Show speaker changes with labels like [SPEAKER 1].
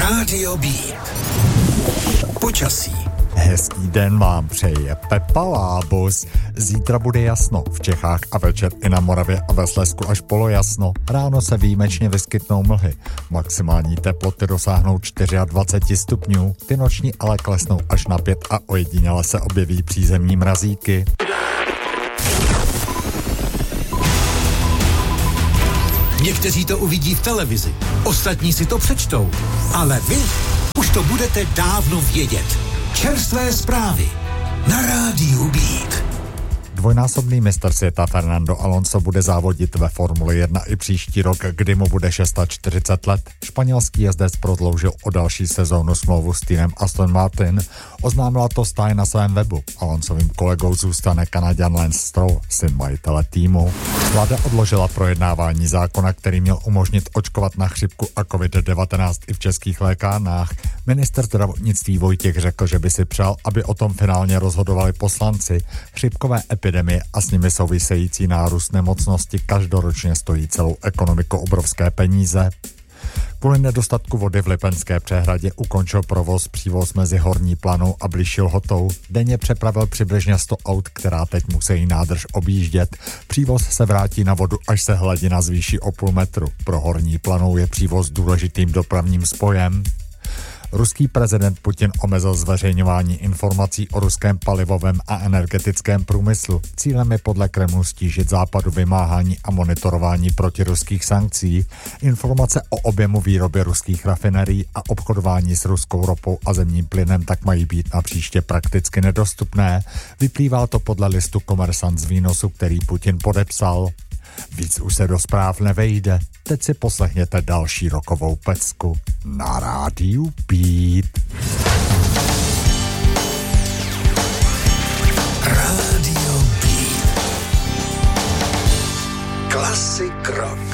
[SPEAKER 1] Rádio Beat. Počasí.
[SPEAKER 2] Hezký den vám přeje Pepa Lábus. Zítra bude jasno v Čechách a večer i na Moravě a ve Slezsku až polojasno. Ráno se výjimečně vyskytnou mlhy. Maximální teploty dosáhnou 24 stupňů, ty noční ale klesnou až na 5 a ojediněle se objeví přízemní mrazíky.
[SPEAKER 1] Někteří to uvidí v televizi, ostatní si to přečtou, ale vy už to budete dávno vědět. Čerstvé zprávy na Rádiu Beat.
[SPEAKER 2] Dvojnásobný mistr světa Fernando Alonso bude závodit ve Formuli 1 i příští rok, kdy mu bude 640 let. Španělský jezdec prodloužil o další sezónu smlouvu s týmem Aston Martin. Oznámila to stáj na svém webu. Alonsovým kolegou zůstane Kanaďan Lance Stroll, syn majitele týmu. Vláda odložila projednávání zákona, který měl umožnit očkovat na chřipku a COVID-19 i v českých lékárnách. Ministr zdravotnictví Vojtěch řekl, že by si přál, aby o tom finálně rozhodovali poslanci. Chřipkové epidemie a s nimi související nárůst nemocnosti každoročně stojí celou ekonomiku obrovské peníze. Kvůli nedostatku vody v Lipenské přehradě ukončil provoz přívoz mezi Horní Planou a Bližší Lhotou. Denně přepravil přibližně 100 aut, která teď musí nádrž objíždět. Přívoz se vrátí na vodu, až se hladina zvýší o půl metru. Pro Horní Planou je přívoz důležitým dopravním spojem. Ruský prezident Putin omezil zveřejňování informací o ruském palivovém a energetickém průmyslu. Cílem je podle Kremlu stížit západu vymáhání a monitorování protiruských sankcí. Informace o objemu výroby ruských rafinerií a obchodování s ruskou ropou a zemním plynem tak mají být napříště prakticky nedostupné. Vyplývá to podle listu Komersant z výnosu, který Putin podepsal. Víc už se do zpráv nevejde. Teď si poslechněte další rokovou pecku na Rádiu Beat.
[SPEAKER 1] Rádio Beat. Klasik rock.